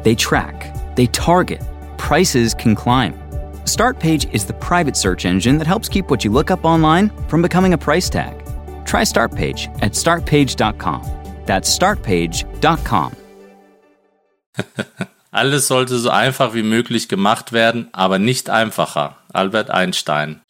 They track, they target, prices can climb. Startpage is the private search engine that helps keep what you look up online from becoming a price tag. Try Startpage at startpage.com. That's startpage.com. Alles sollte so einfach wie möglich gemacht werden, aber nicht einfacher. Albert Einstein.